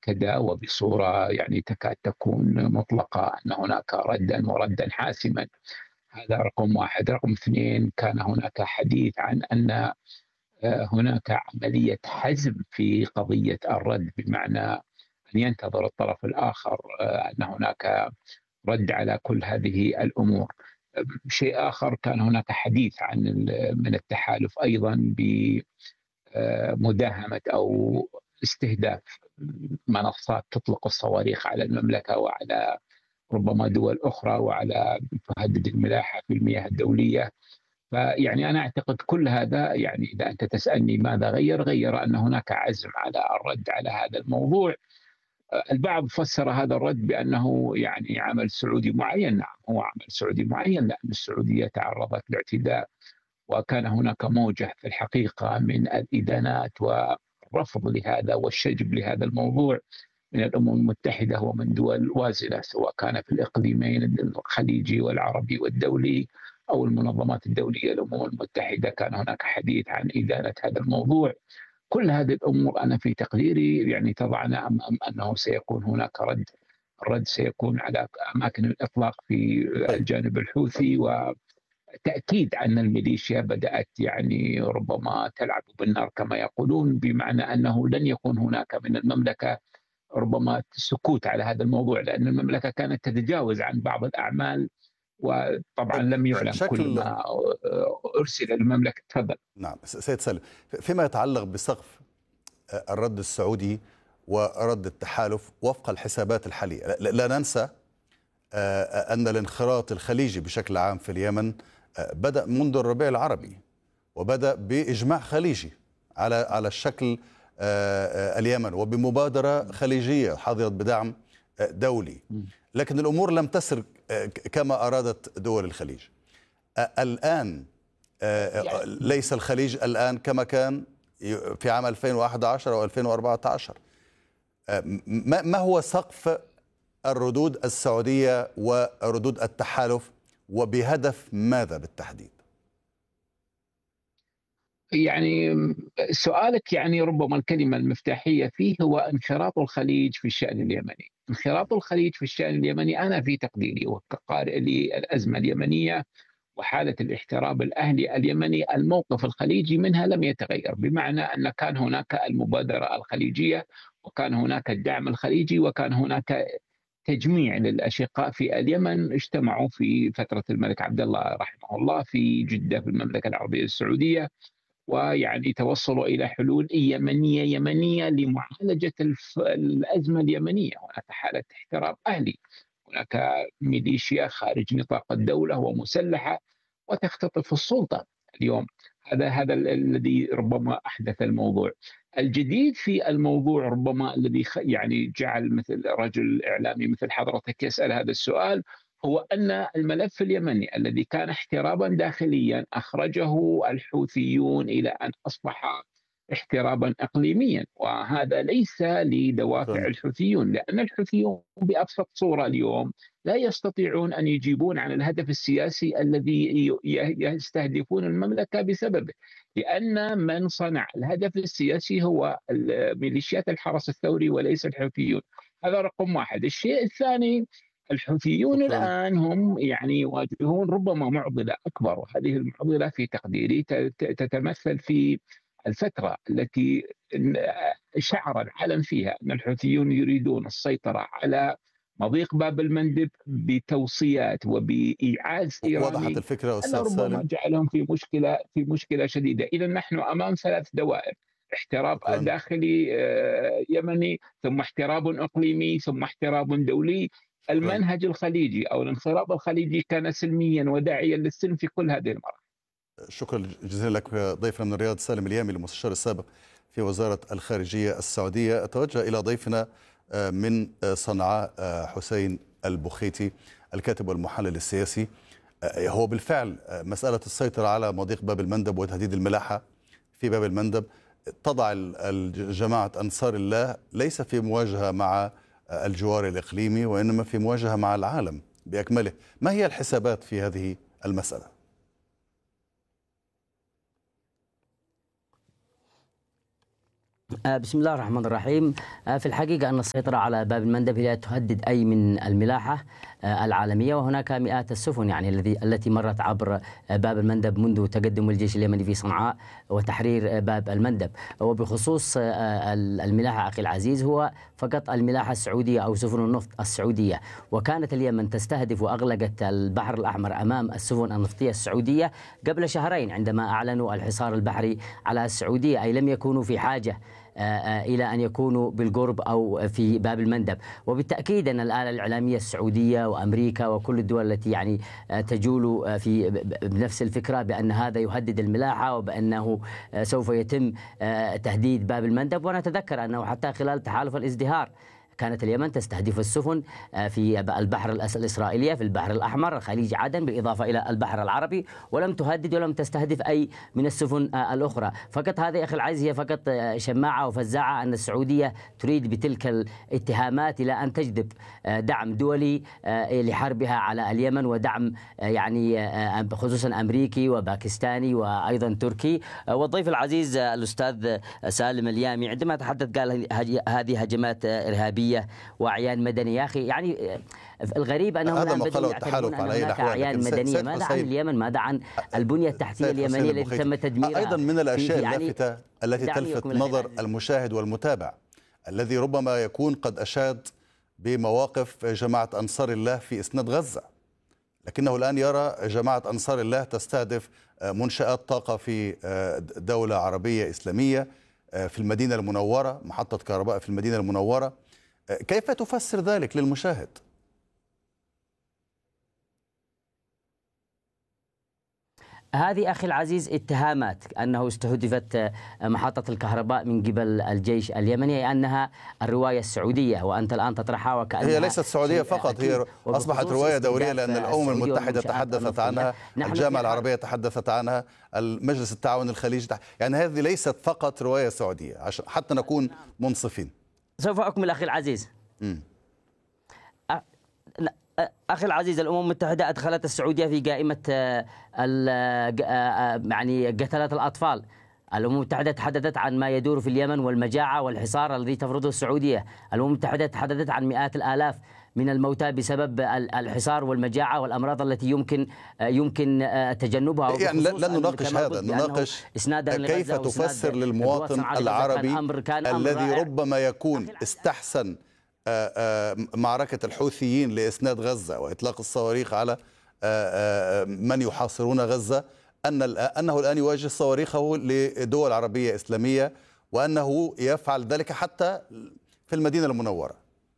مؤكدة وبصورة يعني تكاد تكون مطلقة أن هناك ردا وردا حاسما. هذا رقم واحد. رقم اثنين، كان هناك حديث عن أن هناك عملية حزم في قضية الرد، بمعنى أن ينتظر الطرف الآخر أن هناك رد على كل هذه الأمور. شيء آخر، كان هناك حديث عن من التحالف أيضا بمداهمة أو استهداف منصات تطلق الصواريخ على المملكة وعلى ربما دول أخرى، وعلى تهدد الملاحة في المياه الدولية. فيعني أنا أعتقد كل هذا، يعني إذا أنت تسألني ماذا غير أن هناك عزم على الرد على هذا الموضوع. البعض فسر هذا الرد بأنه يعني عمل سعودي معين. نعم، هو عمل سعودي معين، لأن السعودية تعرضت لاعتداء، وكان هناك موجة في الحقيقة من الإدانات والرفض لهذا والشجب لهذا الموضوع من الأمم المتحدة ومن دول وازنة، سواء كان في الإقليمين الخليجي والعربي والدولي أو المنظمات الدولية. الأمم المتحدة كان هناك حديث عن إدانة هذا الموضوع. كل هذه الأمور أنا في تقديري يعني تضعنا أمام أنه سيكون هناك رد. الرد سيكون على أماكن الإطلاق في طيب. الجانب الحوثي، وتأكيد أن الميليشيا بدأت يعني ربما تلعب بالنار كما يقولون، بمعنى أنه لن يكون هناك من المملكة ربما السكوت على هذا الموضوع، لأن المملكة كانت تتجاوز عن بعض الأعمال، وطبعا طيب، لم يعلن كل شكل. ما أرسل للمملكة. تفضل. نعم سيد سالم، فيما يتعلق بسقف الرد السعودي ورد التحالف وفق الحسابات الحالية، لا ننسى أن الانخراط الخليجي بشكل عام في اليمن بدأ منذ الربيع العربي، وبدأ بإجماع خليجي على الشكل اليمن، وبمبادرة خليجية حظيت بدعم دولي. لكن الأمور لم تسر كما أرادت دول الخليج. الآن ليس الخليج الآن كما كان في عام 2011 أو 2014. ما هو سقف الردود السعودية وردود التحالف، وبهدف ماذا بالتحديد؟ يعني سؤالك يعني ربما الكلمة المفتاحية فيه هو انخراط الخليج في الشأن اليمني. انخراط الخليج في الشأن اليمني، أنا في تقديري وكقارئ للأزمة اليمنية وحالة الاحتراب الأهلي اليمني، الموقف الخليجي منها لم يتغير، بمعنى أن كان هناك المبادرة الخليجية، وكان هناك الدعم الخليجي، وكان هناك تجميع للأشقاء في اليمن اجتمعوا في فترة الملك عبد الله رحمه الله في جدة في المملكة العربية السعودية، ويعني توصلوا إلى حلول يمنية لمعالجة الأزمة اليمنية. هناك حالة احتراب أهلي، هناك ميليشيا خارج نطاق الدولة ومسلحة وتختطف السلطة اليوم. هذا الذي ربما أحدث الموضوع. الجديد في الموضوع ربما الذي يعني جعل مثل رجل إعلامي مثل حضرتك يسأل هذا السؤال، هو أن الملف اليمني الذي كان احترابا داخليا أخرجه الحوثيون إلى أن أصبح احترابا إقليميا، وهذا ليس لدوافع شكرا. الحوثيون، لأن الحوثيون بأبسط صورة اليوم لا يستطيعون أن يجيبون عن الهدف السياسي الذي يستهدفون المملكة بسببه، لأن من صنع الهدف السياسي هو ميليشيات الحرس الثوري وليس الحوثيون. هذا رقم واحد. الشيء الثاني، الحوثيون شكرا. الآن هم يعني يواجهون ربما معضلة أكبر، وهذه المعضلة في تقديري تتمثل في الفترة التي شعر العالم فيها أن الحوثيون يريدون السيطرة على مضيق باب المندب بتوصيات وبإيعاز وضحت إيراني. الفكرة هذا أستاذ ربما سالم. جعلهم في مشكلة شديدة. إذا نحن أمام ثلاث دوائر: احتراب شكرا. داخلي يمني، ثم احتراب إقليمي، ثم احتراب دولي. شكرا. المنهج الخليجي أو الانخراط الخليجي كان سلميا وداعيا للسلم في كل هذه المراحل. شكرا جزيلا لك ضيفنا من الرياض سالم اليامي، المستشار السابق في وزارة الخارجية السعودية. أتوجه إلى ضيفنا من صنعاء حسين البخيتي، الكاتب والمحلل السياسي. هو بالفعل مسألة السيطرة على مضيق باب المندب وتهديد الملاحة في باب المندب تضع جماعة أنصار الله ليس في مواجهة مع الجوار الإقليمي، وإنما في مواجهة مع العالم بأكمله. ما هي الحسابات في هذه المسألة؟ بسم الله الرحمن الرحيم. في الحقيقة أن السيطرة على باب المندب لا تهدد أي من الملاحة العالمية، وهناك مئات السفن يعني التي مرت عبر باب المندب منذ تقدم الجيش اليمني في صنعاء وتحرير باب المندب. وبخصوص الملاحة أخي العزيز، هو فقط الملاحة السعودية أو سفن النفط السعودية، وكانت اليمن تستهدف وأغلقت البحر الأحمر أمام السفن النفطية السعودية قبل شهرين عندما أعلنوا الحصار البحري على السعودية، أي لم يكونوا في حاجة إلى أن يكونوا بالقرب أو في باب المندب. وبالتأكيد أن الآلة الإعلامية السعودية وأمريكا وكل الدول التي يعني تجول في بنفس الفكرة بأن هذا يهدد الملاحة وبأنه سوف يتم تهديد باب المندب. ونتذكر أنه حتى خلال تحالف الازدهار كانت اليمن تستهدف السفن في البحر الإسرائيلية، في البحر الأحمر، خليج عدن، بالإضافة إلى البحر العربي، ولم تهدد ولم تستهدف أي من السفن الأخرى. فقط هذه يا أخي العزيز هي فقط شماعة وفزاعة أن السعودية تريد بتلك الاتهامات إلى أن تجذب دعم دولي لحربها على اليمن، ودعم يعني خصوصا أمريكي وباكستاني وأيضا تركي. والضيف العزيز الأستاذ سالم اليامي عندما تحدث قال هذه هجمات إرهابية وأعيان مدنية. يا أخي يعني الغريب أنهم هذا الآن ما قاله بدأوا التحالف يعتبرون على أن أي هناك الأحوال. أعيان مدنية. ماذا عن اليمن؟ ماذا عن البنية التحتية اليمنية التي تم تدميرها؟ أيضا من الأشياء يعني اللافتة التي تلفت نظر المشاهد والمتابع الذي ربما يكون قد أشاد بمواقف جماعة أنصار الله في إسناد غزة، لكنه الآن يرى جماعة أنصار الله تستهدف منشآت طاقة في دولة عربية إسلامية في المدينة المنورة، محطة كهرباء في المدينة المنورة. كيف تفسر ذلك للمشاهد؟ هذه أخي العزيز اتهامات أنه استهدفت محطة الكهرباء من قبل الجيش اليمني، أنها الرواية السعودية، وأنت الآن تطرحها وكأنها هي ليست سعودية فقط، هي أصبحت رواية دولية، لأن الأمم المتحدة تحدثت عنها، الجامعة العربية تحدثت عنها، المجلس التعاون الخليجي يعني هذه ليست فقط رواية سعودية، عشان حتى نكون منصفين. سوف أكمل أخي العزيز. أخي العزيز، الأمم المتحدة أدخلت السعودية في قائمة يعني قتلات الأطفال. الأمم المتحدة تحدثت عن ما يدور في اليمن والمجاعة والحصار الذي تفرضه السعودية. الأمم المتحدة تحدثت عن مئات الآلاف من الموتى بسبب الحصار والمجاعة والأمراض التي يمكن تجنبها. يعني لن نناقش هذا، نناقش كيف تفسر للمواطن العربي الذي ربما يكون استحسن معركة الحوثيين لإسناد غزة وإطلاق الصواريخ على من يحاصرون غزة، أنه الآن يواجه صواريخه لدول عربية إسلامية، وأنه يفعل ذلك حتى في المدينة المنورة.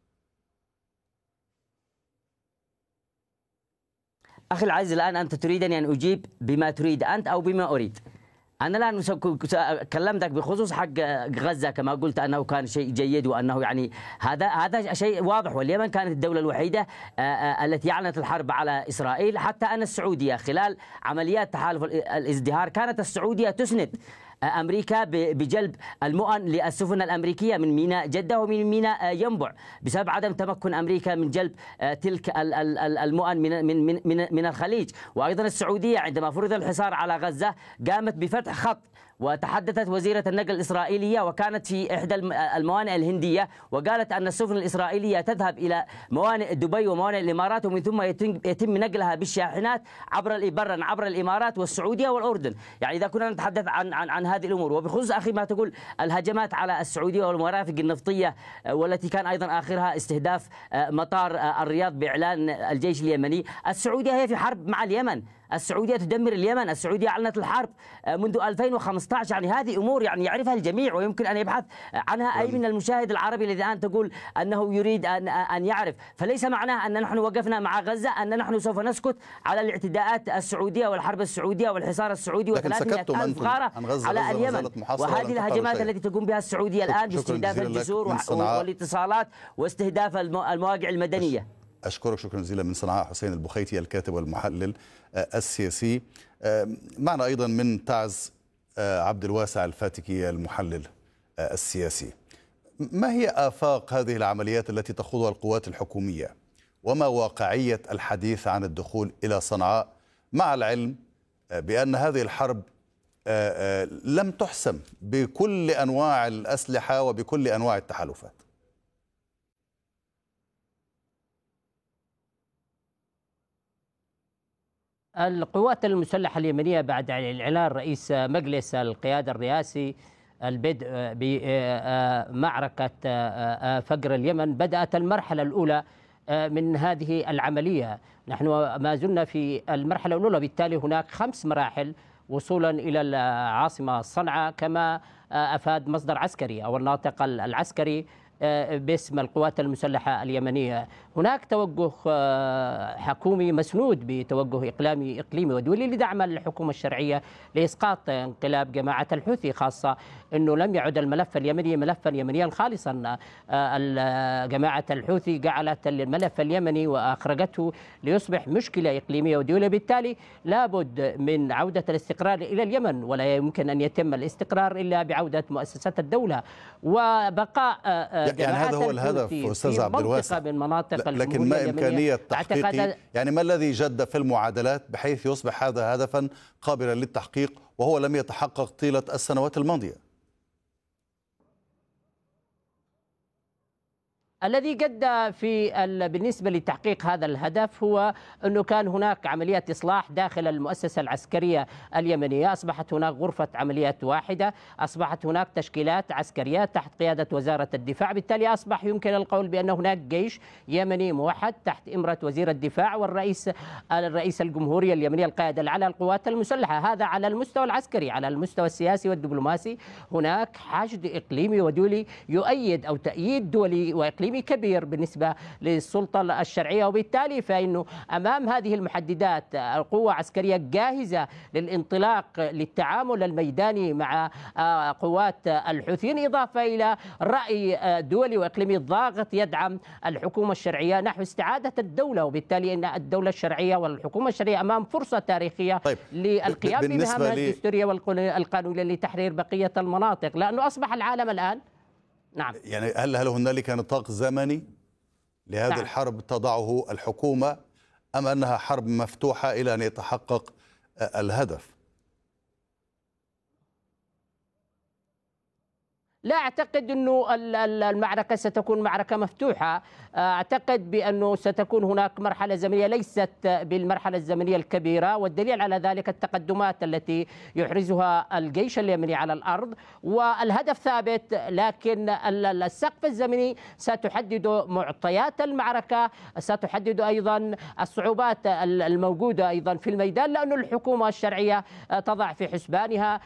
أخي العزيز، الآن أنت تريدني أن أجيب بما تريد أنت أو بما أريد. أنا الآن كلمتك بخصوص حق غزة كما قلت أنه كان شيء جيد، وأنه يعني هذا شيء واضح، واليمن كانت الدولة الوحيدة التي أعلنت الحرب على إسرائيل. حتى أن السعودية خلال عمليات تحالف الازدهار كانت السعودية تسند أمريكا بجلب المؤن للسفن الأمريكية من ميناء جدة ومن ميناء ينبع، بسبب عدم تمكن أمريكا من جلب تلك المؤن من الخليج. وأيضا السعودية عندما فرض الحصار على غزة قامت بفتح خط، وتحدثت وزيرة النقل الإسرائيلية وكانت في إحدى الموانئ الهندية، وقالت أن السفن الإسرائيلية تذهب إلى موانئ دبي وموانئ الإمارات، ومن ثم يتم نقلها بالشاحنات عبر الإمارات والسعودية والأردن. يعني إذا كنا نتحدث عن هذه الأمور. وبخصوص أخي ما تقول الهجمات على السعودية والمرافق النفطية، والتي كان أيضا آخرها استهداف مطار الرياض بإعلان الجيش اليمني، السعودية هي في حرب مع اليمن، السعودية تدمر اليمن، السعودية أعلنت الحرب منذ 2015. يعني هذه أمور يعني يعرفها الجميع ويمكن أن يبحث عنها أي من المشاهد العربي الذي الآن تقول أنه يريد أن يعرف. فليس معناه أن نحن وقفنا مع غزة أن نحن سوف نسكت على الاعتداءات السعودية والحرب السعودية والحصار السعودي و300,000 غارة على اليمن. وهذه الهجمات التي تقوم بها السعودية الآن باستهداف الجسور والاتصالات واستهداف المواقع المدنية. أشكرك شكرا جزيلا من صنعاء حسين البخيتي الكاتب والمحلل السياسي. معنا أيضا من تعز عبد الواسع الفاتكي المحلل السياسي. ما هي آفاق هذه العمليات التي تخوضها القوات الحكومية، وما واقعية الحديث عن الدخول إلى صنعاء، مع العلم بأن هذه الحرب لم تحسم بكل أنواع الأسلحة وبكل أنواع التحالفات. القوات المسلحة اليمنية بعد إعلان رئيس مجلس القيادة الرئاسي البدء بمعركة فقر اليمن، بدأت المرحلة الأولى من هذه العملية. نحن ما زلنا في المرحلة الأولى، بالتالي هناك 5 مراحل وصولا إلى العاصمة صنعاء، كما أفاد مصدر عسكري أو الناطق العسكري باسم القوات المسلحة اليمنية. هناك توجه حكومي مسنود بتوجه إقليمي ودولي لدعم الحكومة الشرعية لإسقاط انقلاب جماعة الحوثي، خاصة أنه لم يعد الملف اليمني ملفا يمنيا خالصا. جماعة الحوثي جعلت الملف اليمني وأخرجته ليصبح مشكلة إقليمية ودولية، بالتالي لابد من عودة الاستقرار إلى اليمن، ولا يمكن أن يتم الاستقرار إلا بعودة مؤسسات الدولة وبقاء يعني هذا هو الهدف أستاذ عبد الواسع، من مناطق لكن ما إمكانية تحقيقه؟ يعني ما الذي جد في المعادلات بحيث يصبح هذا هدفا قابلا للتحقيق وهو لم يتحقق طيلة السنوات الماضية؟ الذي جد بالنسبة لتحقيق هذا الهدف هو أنه كان هناك عملية إصلاح داخل المؤسسة العسكرية اليمنية. أصبحت هناك غرفة عمليات واحدة، أصبحت هناك تشكيلات عسكرية تحت قيادة وزارة الدفاع، بالتالي أصبح يمكن القول بأن هناك جيش يمني موحد تحت إمرة وزير الدفاع والرئيس الجمهورية اليمنية القائد الأعلى للقوات المسلحة. هذا على المستوى العسكري. على المستوى السياسي والدبلوماسي هناك حشد إقليمي ودولي يؤيد أو تأييد دولي وإقليمي كبير بالنسبة للسلطة الشرعية، وبالتالي فإنه أمام هذه المحددات قوة عسكرية جاهزة للانطلاق للتعامل الميداني مع قوات الحوثيين، إضافة إلى رأي دولي وإقليمي ضاغط يدعم الحكومة الشرعية نحو استعادة الدولة، وبالتالي أن الدولة الشرعية والحكومة الشرعية أمام فرصة تاريخية للقيام بمهامها الدستورية والقانونية لتحرير بقية المناطق، لأنه أصبح العالم الآن. نعم. يعني هل هنالك نطاق زمني لهذه نعم. الحرب تضعه الحكومة، أم أنها حرب مفتوحة إلى أن يتحقق الهدف؟ لا أعتقد أنه المعركة ستكون معركة مفتوحة. أعتقد بأنه ستكون هناك مرحلة زمنية ليست بالمرحلة الزمنية الكبيرة، والدليل على ذلك التقدمات التي يحرزها الجيش اليمني على الأرض، والهدف ثابت، لكن السقف الزمني ستحدد معطيات المعركة، ستحدد أيضا الصعوبات الموجودة أيضا في الميدان، لأن الحكومة الشرعية تضع في حسبانها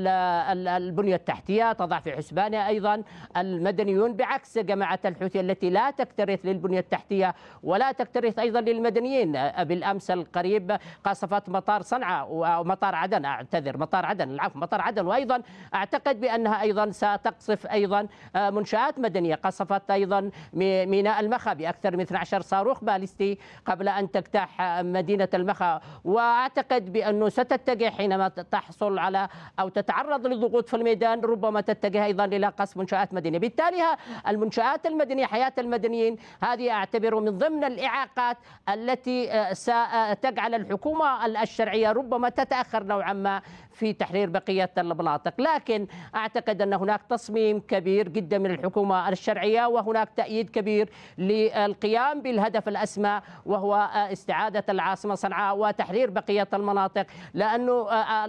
البنية التحتية، تضع في حسبانها أيضا المدنيون، بعكس جماعة الحوثي التي لا تكترث للبنية التحتية ولا تكترث أيضا للمدنيين. بالأمس القريب قصفت مطار صنعاء ومطار عدن، مطار عدن، وأيضا أعتقد بأنها أيضا ستقصف أيضا منشآت مدنية. قصفت أيضا ميناء المخا بأكثر من 12 صاروخ باليستي قبل أن تجتاح مدينة المخا، وأعتقد بأنه ستتجه حينما تحصل على أو تتعرض لضغوط في الميدان، ربما تتجه أيضا إلى قصف منشآت مدنية. بالتالي المنشآت المدنية، حياة المدنيين، هذه أعتبر من ضمن الإعاقات التي ستجعل الحكومة الشرعية ربما تتأخر نوعا ما في تحرير بقية المناطق. لكن أعتقد أن هناك تصميم كبير جدا من الحكومة الشرعية، وهناك تأييد كبير للقيام بالهدف الأسمى، وهو استعادة العاصمة صنعاء وتحرير بقية المناطق، لأنه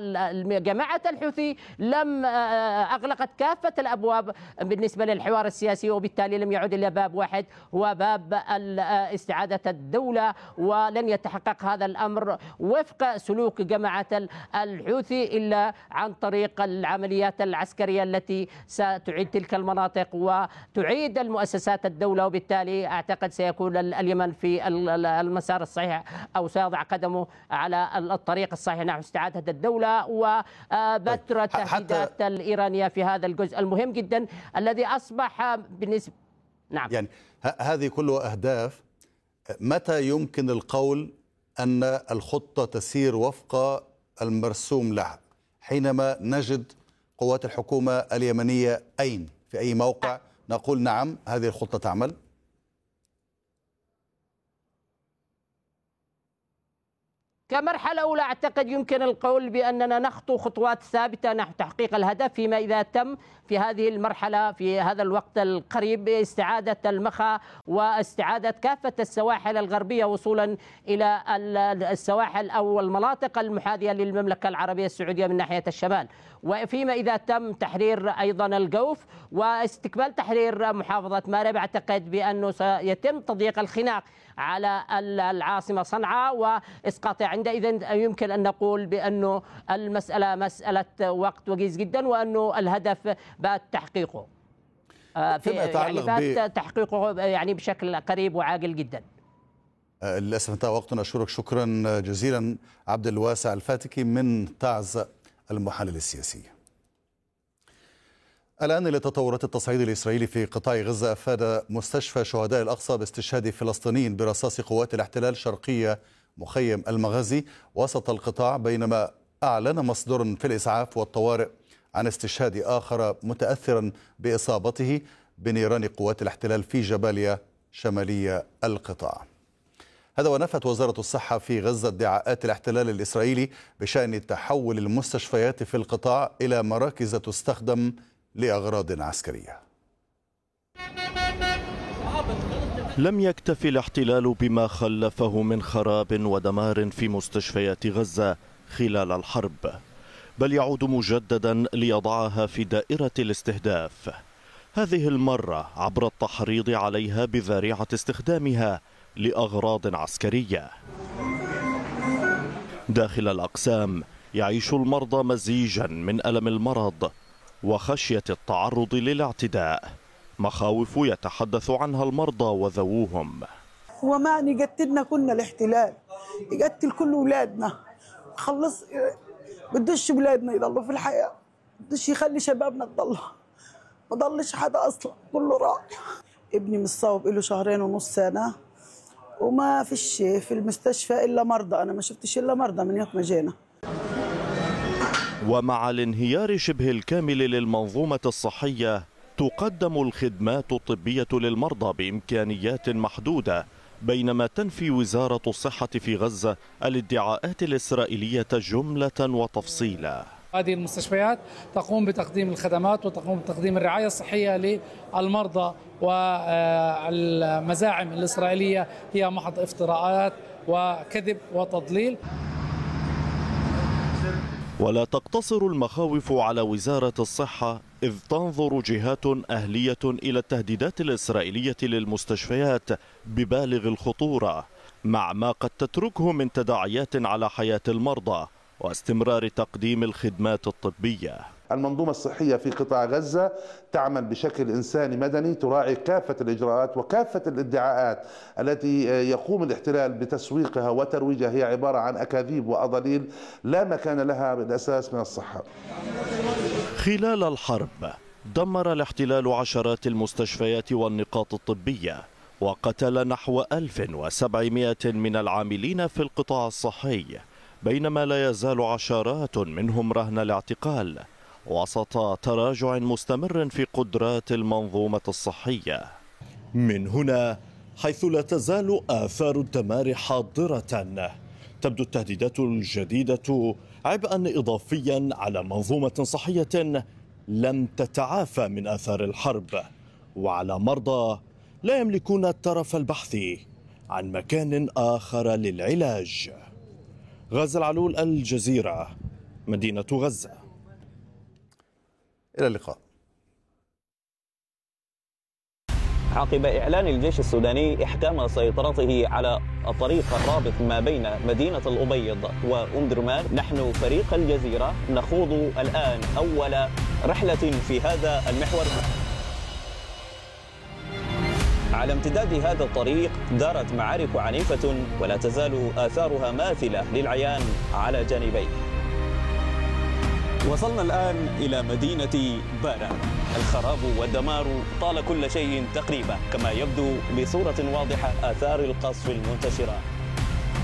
جماعة الحوثي لم أغلقت كافة الأبواب بالنسبة للحوار السياسي، وبالتالي لم يعد إلا باب واحد، هو باب استعادة الدولة، ولن يتحقق هذا الأمر وفق سلوك جماعة الحوثي إلا عن طريق العمليات العسكرية التي ستعيد تلك المناطق وتعيد المؤسسات الدولة، وبالتالي أعتقد سيكون اليمن في المسار الصحيح، أو سيضع قدمه على الطريق الصحيح نحو استعادة الدولة وبتر التهديدات الإيرانية في هذا الجزء المهم جدا الذي أصبح بالنسبة. نعم. يعني هذه كلها أهداف. متى يمكن القول أن الخطة تسير وفق المرسوم لها؟ حينما نجد قوات الحكومة اليمنية أين؟ في أي موقع نقول نعم هذه الخطة تعمل؟ كمرحلة أولى أعتقد يمكن القول بأننا نخطو خطوات ثابتة نحو تحقيق الهدف، فيما إذا تم في هذه المرحلة في هذا الوقت القريب استعادة المخا واستعادة كافة السواحل الغربية وصولا إلى السواحل أو المناطق المحاذية للمملكة العربية السعودية من ناحية الشمال، وفيما إذا تم تحرير أيضا الجوف واستكمال تحرير محافظة مأرب أعتقد بأنه سيتم تضييق الخناق على العاصمة صنعاء وإسقاطها. عندئذ يمكن أن نقول بأنه المسألة مسألة وقت وجيز جدا وأنه الهدف بات تحقيقه بات تحقيقه يعني بشكل قريب وعاجل جدا. للأسف انتهى وقتنا. أشكرك شكرا جزيلا عبد الواسع الفاتكي من تعز المحلل السياسي. الآن إلى تطورات التصعيد الإسرائيلي في قطاع غزة. أفاد مستشفى شهداء الأقصى باستشهاد فلسطينيين برصاص قوات الاحتلال شرقية مخيم المغازي وسط القطاع، بينما أعلن مصدر في الإسعاف والطوارئ عن استشهاد آخر متأثرا بإصابته بنيران قوات الاحتلال في جباليا شمالية القطاع. هذا ونفت وزارة الصحة في غزة ادعاءات الاحتلال الإسرائيلي بشأن تحول المستشفيات في القطاع إلى مراكز تستخدم لأغراض عسكرية. لم يكتف الاحتلال بما خلفه من خراب ودمار في مستشفيات غزة خلال الحرب، بل يعود مجددا ليضعها في دائرة الاستهداف، هذه المرة عبر التحريض عليها بذريعة استخدامها لأغراض عسكرية. داخل الأقسام يعيش المرضى مزيجا من ألم المرض وخشية التعرض للاعتداء، مخاوف يتحدث عنها المرضى وذووهم. هو معني يقتلنا كنا الاحتلال، يقتل كل أولادنا، خلص بدش أولادنا يضلوا في الحياة، بدش يخلي شبابنا تضل، ما ضلش حدا أصلا، كله راح. ابني مصاب له 2.5 سنة وما فيش في المستشفى إلا مرضى، أنا ما شفتش إلا مرضى من يوم ما جينا. ومع الانهيار شبه الكامل للمنظومة الصحية تقدم الخدمات الطبية للمرضى بإمكانيات محدودة، بينما تنفي وزارة الصحة في غزة الادعاءات الإسرائيلية جملة وتفصيلا. هذه المستشفيات تقوم بتقديم الخدمات وتقوم بتقديم الرعاية الصحية للمرضى، والمزاعم الإسرائيلية هي محض افتراءات وكذب وتضليل. ولا تقتصر المخاوف على وزارة الصحة، إذ تنظر جهات أهلية إلى التهديدات الإسرائيلية للمستشفيات ببالغ الخطورة، مع ما قد تتركه من تداعيات على حياة المرضى واستمرار تقديم الخدمات الطبية. المنظومة الصحية في قطاع غزة تعمل بشكل إنساني مدني، تراعي كافة الإجراءات وكافة الادعاءات التي يقوم الاحتلال بتسويقها وترويجها، هي عبارة عن أكاذيب وأضاليل لا مكان لها بالأساس من الصحة. خلال الحرب دمر الاحتلال عشرات المستشفيات والنقاط الطبية، وقتل نحو 1700 من العاملين في القطاع الصحي، بينما لا يزال عشرات منهم رهن الاعتقال وسط تراجع مستمر في قدرات المنظومة الصحية. من هنا حيث لا تزال آثار الدمار حاضرة، تبدو التهديدات الجديدة عبئا إضافيا على منظومة صحية لم تتعافى من آثار الحرب، وعلى مرضى لا يملكون الترف البحث عن مكان آخر للعلاج. غازي العلول، الجزيرة، مدينة غزة. إلى اللقاء. عقب إعلان الجيش السوداني إحكام سيطرته على الطريق الرابط ما بين مدينة الأبيض وأم درمان، نحن فريق الجزيرة نخوض الآن أول رحلة في هذا المحور. على امتداد هذا الطريق دارت معارك عنيفة ولا تزال آثارها ماثلة للعيان على جانبيه. وصلنا الآن إلى مدينة بارا. الخراب والدمار طال كل شيء تقريبا، كما يبدو بصورة واضحة آثار القصف المنتشرة